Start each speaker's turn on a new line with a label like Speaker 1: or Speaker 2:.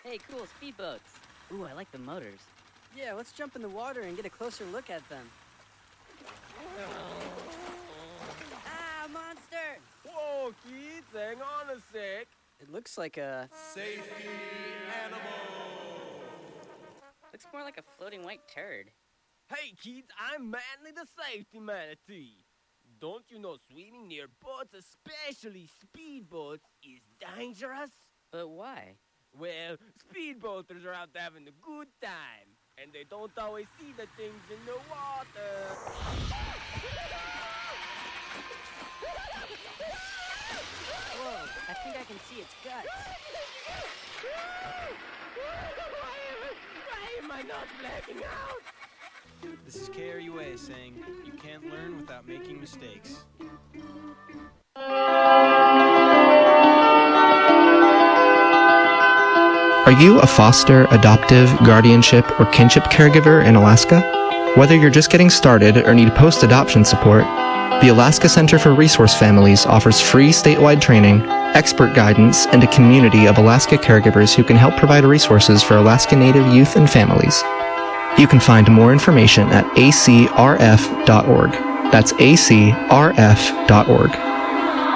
Speaker 1: Hey, cool, speedboats. Ooh, I like the motors.
Speaker 2: Yeah, let's jump in the water and get a closer look at them.
Speaker 1: Ah, monster!
Speaker 3: Whoa, kids, hang on a sec.
Speaker 2: It looks like a...
Speaker 4: Safety animal!
Speaker 1: Looks more like a floating white turd.
Speaker 3: Hey, kids, I'm Manly the safety manatee. Don't you know swimming near boats, especially speedboats, is dangerous?
Speaker 1: But why?
Speaker 3: Well, speedboaters are out having a good time, and they don't always see the things in the water.
Speaker 2: Whoa, I think I can see its guts.
Speaker 3: Why am I not blacking out?
Speaker 4: This is KRUA saying you can't learn without making mistakes.
Speaker 5: Are you a foster, adoptive, guardianship, or kinship caregiver in Alaska? Whether you're just getting started or need post-adoption support, the Alaska Center for Resource Families offers free statewide training, expert guidance, and a community of Alaska caregivers who can help provide resources for Alaska Native youth and families. You can find more information at acrf.org. That's acrf.org.